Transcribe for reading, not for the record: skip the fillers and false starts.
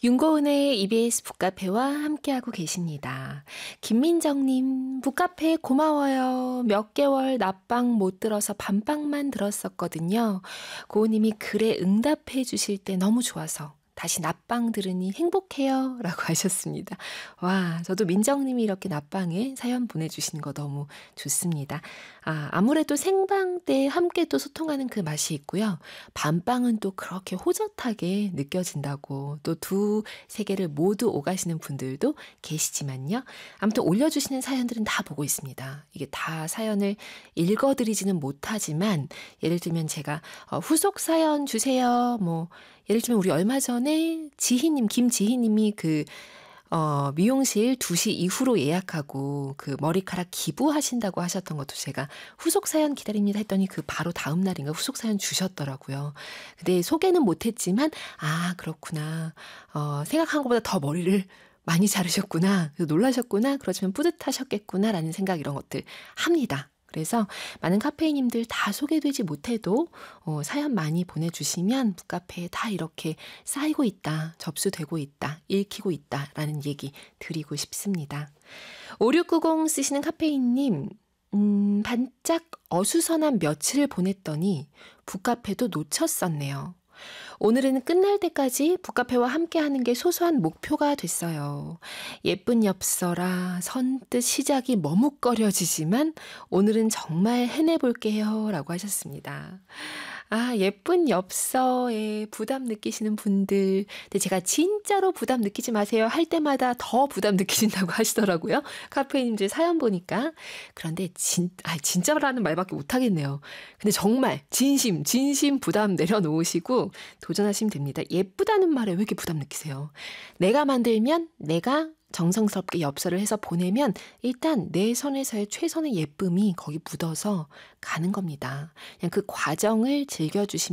윤고은의 EBS 북카페와 함께하고 계십니다. 김민정님, 북카페 고마워요. 몇 개월 낮방 못 들어서 밤방만 들었었거든요. 고은님이 글에 응답해 주실 때 너무 좋아서 다시 낮방 들으니 행복해요. 라고 하셨습니다. 와, 저도 민정님이 이렇게 낮방에 사연 보내주신 거 너무 좋습니다. 아무래도 생방 때 함께 또 소통하는 그 맛이 있고요. 밤방은 또 그렇게 호젓하게 느껴진다고 또 두 세계를 모두 오가시는 분들도 계시지만요. 아무튼 올려주시는 사연들은 다 보고 있습니다. 이게 다 사연을 읽어드리지는 못하지만 예를 들면 제가 후속 사연 주세요. 예를 들면 우리 얼마 전에 김지희님이 미용실 2시 이후로 예약하고 그 머리카락 기부하신다고 하셨던 것도 제가 후속 사연 기다립니다 했더니 그 바로 다음 날인가 후속 사연 주셨더라고요. 근데 소개는 못했지만 그렇구나. 생각한 것보다 더 머리를 많이 자르셨구나. 그래서 놀라셨구나. 그렇지만 뿌듯하셨겠구나라는 생각 이런 것들 합니다. 그래서 많은 카페인님들 다 소개되지 못해도 사연 많이 보내주시면 북카페에 다 이렇게 쌓이고 있다, 접수되고 있다, 읽히고 있다라는 얘기 드리고 싶습니다. 5690 쓰시는 카페인님, 반짝 어수선한 며칠을 보냈더니 북카페도 놓쳤었네요. 오늘은 끝날 때까지 북카페와 함께하는 게 소소한 목표가 됐어요. 예쁜 엽서라 선뜻 시작이 머뭇거려지지만 오늘은 정말 해내볼게요. 라고 하셨습니다. 예쁜 엽서에 부담 느끼시는 분들, 근데 제가 진짜로 부담 느끼지 마세요 할 때마다 더 부담 느끼신다고 하시더라고요. 카페인님들 사연 보니까. 그런데 진짜라는 말밖에 못하겠네요. 근데 정말 진심 부담 내려놓으시고 도전하시면 됩니다. 예쁘다는 말에 왜 이렇게 부담 느끼세요? 내가 만들면 내가 정성스럽게 엽서를 해서 보내면 일단 내 선에서의 최선의 예쁨이 거기 묻어서 가는 겁니다. 그냥 그 과정을 즐겨주시면